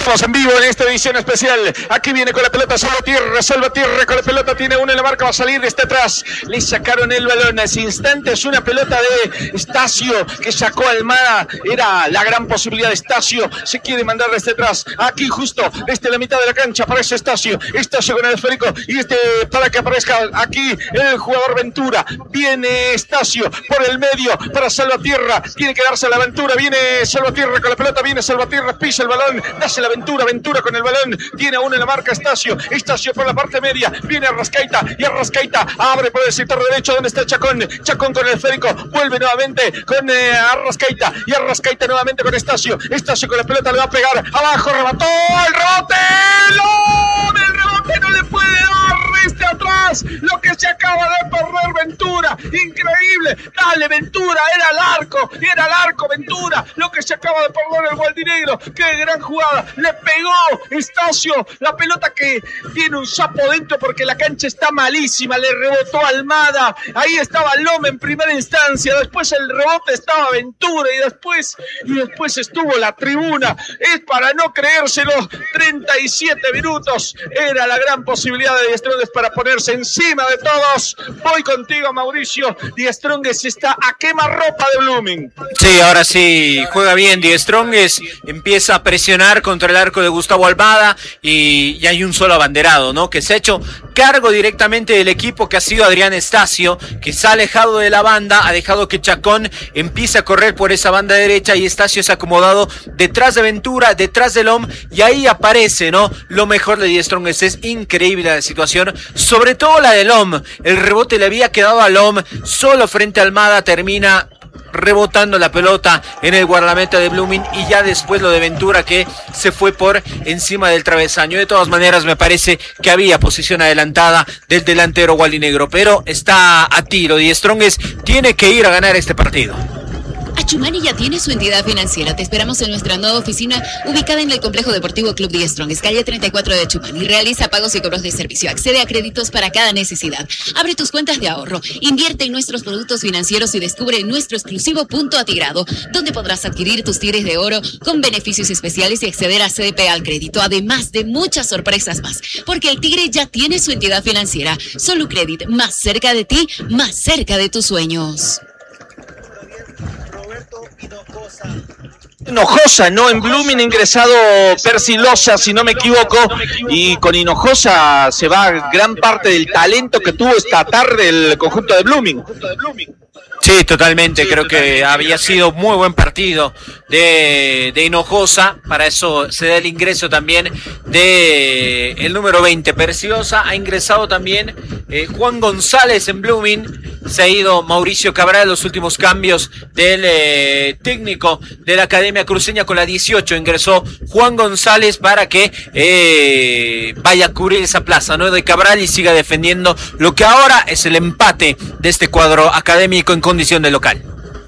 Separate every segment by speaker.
Speaker 1: Estamos en vivo en esta edición especial. Aquí viene con la pelota Salvatierra con la pelota, tiene uno en la marca, va a salir desde atrás. Le sacaron el balón. A ese instante es una pelota de Estacio que sacó Almada. Era la gran posibilidad de Estacio. Se quiere mandar desde atrás. Aquí justo desde la mitad de la cancha aparece Estacio. Estacio con el esférico y para que aparezca aquí el jugador Ventura. Viene Estacio por el medio para Salvatierra. Tiene que darse la Ventura. Viene Salvatierra con la pelota. Viene Salvatierra, pisa el balón. Dase la Ventura con el balón. Tiene uno en la marca Estacio por la parte media. Viene Arrascaita y Arrascaita abre por el sector derecho donde está Chacón. Chacón con el esférico. Vuelve nuevamente con Arrascaita y Arrascaita nuevamente con Estacio. Estacio con la pelota le va a pegar. Abajo remató. El rebote. El rebote no le puede dar. Atrás. Lo que se acaba de perder Ventura. Increíble. Dale Ventura. Era el arco Ventura. Lo que se acaba de perder el Gualdinegro. Qué gran jugada. Le pegó Estacio. La pelota que tiene un sapo dentro porque la cancha está malísima. Le rebotó Almada. Ahí estaba Loma en primera instancia. Después el rebote estaba Ventura. Y después estuvo la tribuna. Es para no creérselo. 37 minutos. Era la gran posibilidad de Die Strongest para ponerse encima de todos. Voy contigo, Mauricio. Die Strongest está a quemarropa de Blooming.
Speaker 2: Sí, ahora sí juega bien Die Strongest, empieza a presionar contra el arco de Gustavo Almada y hay un solo abanderado, ¿no? Que se ha hecho cargo directamente del equipo, que ha sido Adrián Estacio, que se ha alejado de la banda, ha dejado que Chacón empiece a correr por esa banda derecha y Estacio se ha acomodado detrás de Ventura, detrás de Lom, y ahí aparece, ¿no? Lo mejor de Die Strongest. Es increíble la situación, sobre todo la de Lom. El rebote le había quedado a Lom solo frente a Almada, termina rebotando la pelota en el guardameta de Blooming, y ya después lo de Ventura, que se fue por encima del travesaño. De todas maneras, me parece que había posición adelantada del delantero gualdinegro, pero está a tiro. Die Strongest tiene que ir a ganar este partido.
Speaker 3: Achumani ya tiene su entidad financiera. Te esperamos en nuestra nueva oficina ubicada en el Complejo Deportivo Club Die Strongest, calle 34 de Achumani. Realiza pagos y cobros de servicio. Accede a créditos para cada necesidad. Abre tus cuentas de ahorro. Invierte en nuestros productos financieros y descubre nuestro exclusivo punto atigrado, donde podrás adquirir tus tigres de oro con beneficios especiales y acceder a CDP al crédito, además de muchas sorpresas más. Porque el Tigre ya tiene su entidad financiera. Solo Credit, más cerca de ti, más cerca de tus sueños.
Speaker 1: Hinojosa, ¿no? En Blooming ha ingresado Percy Loza, si no me equivoco, y con Hinojosa se va gran parte del talento que tuvo esta tarde el conjunto de Blooming.
Speaker 2: Sí, totalmente. Creo que había sido muy buen partido de Hinojosa. Para eso se da el ingreso también de el número 20, Preciosa. Ha ingresado también Juan González en Blooming. Se ha ido Mauricio Cabral, los últimos cambios del técnico de la Academia Cruceña. Con la 18 ingresó Juan González para que vaya a cubrir esa plaza, ¿no?, de Cabral, y siga defendiendo lo que ahora es el empate de este cuadro académico en condición de local.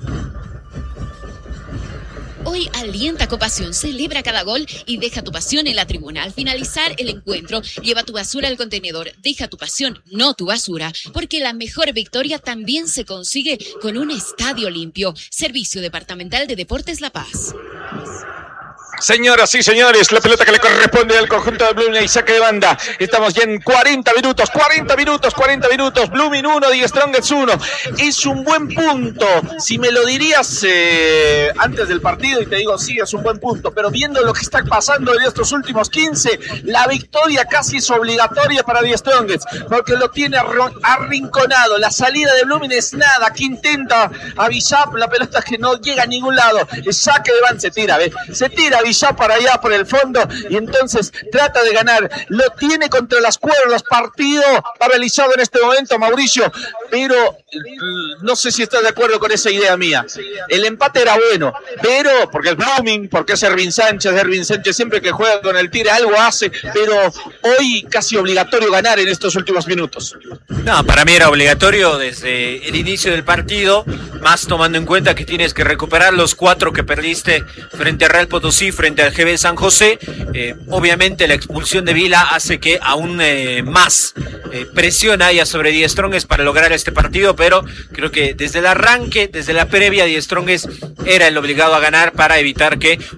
Speaker 3: Hoy alienta con pasión, celebra cada gol y deja tu pasión en la tribuna. Al finalizar el encuentro, lleva tu basura al contenedor. Deja tu pasión, no tu basura, porque la mejor victoria también se consigue con un estadio limpio. Servicio Departamental de Deportes La Paz.
Speaker 1: Señoras y señores, la pelota que le corresponde al conjunto de Blooming y saque de banda. Estamos ya en 40 minutos. Blooming 1, Die Strongest 1. Es un buen punto. Si me lo dirías antes del partido, y te digo, sí, es un buen punto. Pero viendo lo que está pasando en estos últimos 15, la victoria casi es obligatoria para Die Strongest, porque lo tiene arrinconado. La salida de Blooming es nada. Aquí intenta avisar, la pelota que no llega a ningún lado. El saque de banda, se tira Villá para allá por el fondo, y entonces trata de ganar. Lo tiene contra las cuerdas, partido paralizado en este momento, Mauricio, pero no sé si estás de acuerdo con esa idea mía. El empate era bueno, pero porque es Blooming, porque es Ervin Sánchez siempre que juega con el Tigre algo hace, pero hoy casi obligatorio ganar en estos últimos minutos.
Speaker 2: No, para mí era obligatorio desde el inicio del partido, más tomando en cuenta que tienes que recuperar los 4 que perdiste frente a Real Potosí, frente al GB San José. Obviamente la expulsión de Vila hace que aún más presión haya sobre Die Strongest para lograr este partido, pero creo que desde el arranque, desde la previa, Die Strongest era el obligado a ganar para evitar que